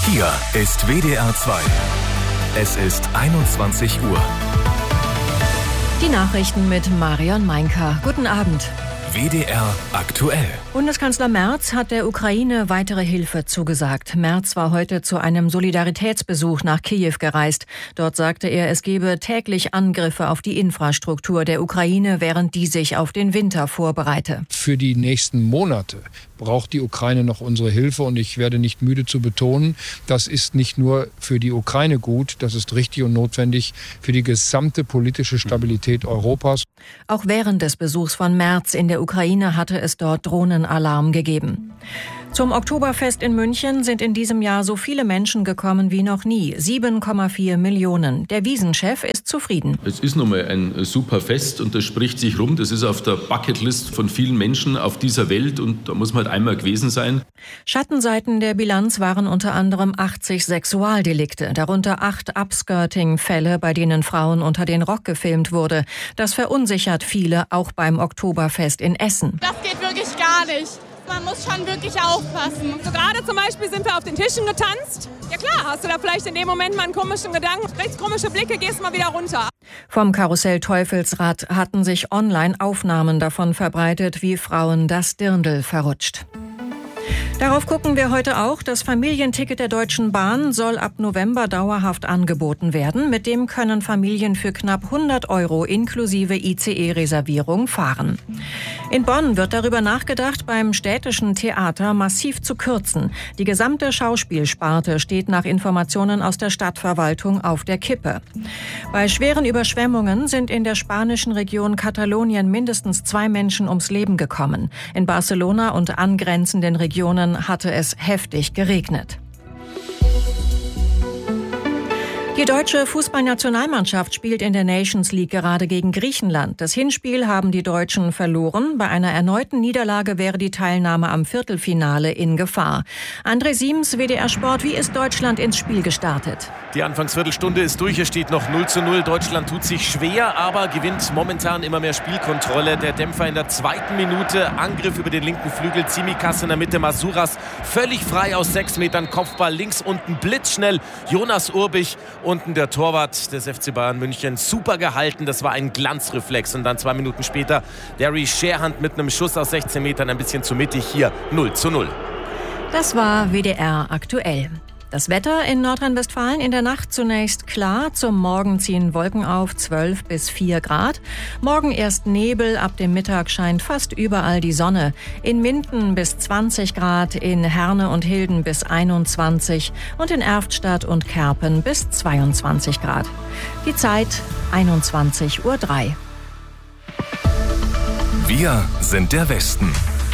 Hier ist WDR 2. Es ist 21 Uhr. Die Nachrichten mit Marion Meinker. Guten Abend. WDR aktuell. Bundeskanzler Merz hat der Ukraine weitere Hilfe zugesagt. Merz war heute zu einem Solidaritätsbesuch nach Kiew gereist. Dort sagte er, es gebe täglich Angriffe auf die Infrastruktur der Ukraine, während die sich auf den Winter vorbereite. Für die nächsten Monate braucht die Ukraine noch unsere Hilfe und ich werde nicht müde zu betonen, das ist nicht nur für die Ukraine gut, das ist richtig und notwendig für die gesamte politische Stabilität Europas. Auch während des Besuchs von Merz in der Ukraine hatte es dort Drohnenalarm gegeben. Zum Oktoberfest in München sind in diesem Jahr so viele Menschen gekommen wie noch nie. 7,4 Millionen. Der Wiesenchef ist zufrieden. Es ist nun mal ein super Fest und das spricht sich rum. Das ist auf der Bucketlist von vielen Menschen auf dieser Welt und da muss man halt einmal gewesen sein. Schattenseiten der Bilanz waren unter anderem 80 Sexualdelikte, darunter 8 Upskirting-Fälle, bei denen Frauen unter den Rock gefilmt wurde. Das verunsichert viele, auch beim Oktoberfest in Essen. Das geht wirklich gar nicht. Man muss schon wirklich aufpassen. So gerade zum Beispiel sind wir auf den Tischen getanzt. Ja klar, hast du da vielleicht in dem Moment mal einen komischen Gedanken, kriegst komische Blicke, gehst mal wieder runter. Vom Karussell Teufelsrad hatten sich online Aufnahmen davon verbreitet, wie Frauen das Dirndl verrutscht. Darauf gucken wir heute auch. Das Familienticket der Deutschen Bahn soll ab November dauerhaft angeboten werden. Mit dem können Familien für knapp 100 € inklusive ICE-Reservierung fahren. In Bonn wird darüber nachgedacht, beim Städtischen Theater massiv zu kürzen. Die gesamte Schauspielsparte steht nach Informationen aus der Stadtverwaltung auf der Kippe. Bei schweren Überschwemmungen sind in der spanischen Region Katalonien mindestens 2 Menschen ums Leben gekommen. In Barcelona und angrenzenden Regionen hatte es heftig geregnet. Die deutsche Fußballnationalmannschaft spielt in der Nations League gerade gegen Griechenland. Das Hinspiel haben die Deutschen verloren. Bei einer erneuten Niederlage wäre die Teilnahme am Viertelfinale in Gefahr. André Siems, WDR Sport, wie ist Deutschland ins Spiel gestartet? Die Anfangsviertelstunde ist durch, es steht noch 0:0. Deutschland tut sich schwer, aber gewinnt momentan immer mehr Spielkontrolle. Der Dämpfer in der 2. Minute, Angriff über den linken Flügel, Tsimikas in der Mitte, Masuras völlig frei aus 6 Metern, Kopfball links unten, blitzschnell, Jonas Urbich. Unten der Torwart des FC Bayern München, super gehalten, das war ein Glanzreflex. Und dann 2 Minuten später, Derry Scherhand mit einem Schuss aus 16 Metern, ein bisschen zu mittig, hier 0:0. Das war WDR aktuell. Das Wetter in Nordrhein-Westfalen in der Nacht zunächst klar. Zum Morgen ziehen Wolken auf, 12 bis 4 Grad. Morgen erst Nebel, ab dem Mittag scheint fast überall die Sonne. In Minden bis 20 Grad, in Herne und Hilden bis 21 und in Erftstadt und Kerpen bis 22 Grad. Die Zeit 21:03 Uhr. Wir sind der Westen.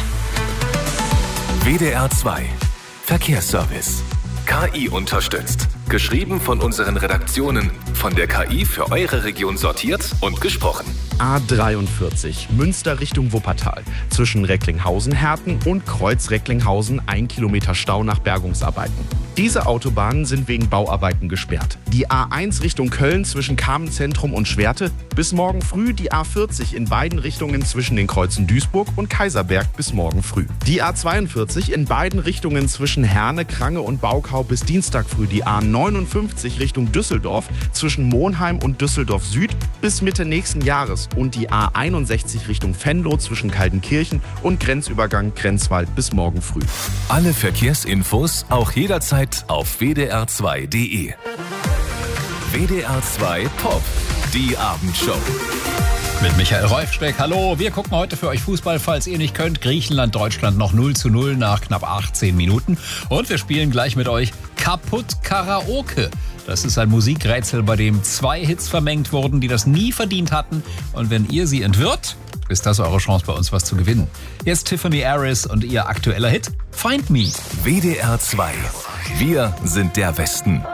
WDR 2 Verkehrsservice. KI unterstützt. Geschrieben von unseren Redaktionen. Von der KI für eure Region sortiert und gesprochen. A43, Münster Richtung Wuppertal. Zwischen Recklinghausen-Herten und Kreuz-Recklinghausen 1 Kilometer Stau nach Bergungsarbeiten. Diese Autobahnen sind wegen Bauarbeiten gesperrt. Die A1 Richtung Köln zwischen Kamenzentrum und Schwerte. Bis morgen früh die A40 in beiden Richtungen zwischen den Kreuzen Duisburg und Kaiserberg bis morgen früh. Die A42 in beiden Richtungen zwischen Herne, Krange und Baukau bis Dienstag früh. Die A59 Richtung Düsseldorf zwischen Monheim und Düsseldorf Süd bis Mitte nächsten Jahres. Und die A61 Richtung Venlo zwischen Kaltenkirchen und Grenzübergang Grenzwald bis morgen früh. Alle Verkehrsinfos auch jederzeit auf wdr2.de. WDR 2 Pop, die Abendshow. Mit Michael Reufsteck, hallo. Wir gucken heute für euch Fußball, falls ihr nicht könnt. Griechenland, Deutschland noch 0:0 nach knapp 18 Minuten. Und wir spielen gleich mit euch Kaputt Karaoke. Das ist ein Musikrätsel, bei dem 2 Hits vermengt wurden, die das nie verdient hatten. Und wenn ihr sie entwirrt, ist das eure Chance, bei uns was zu gewinnen. Jetzt Tiffany Harris und ihr aktueller Hit Find Me. WDR 2. Wir sind der Westen.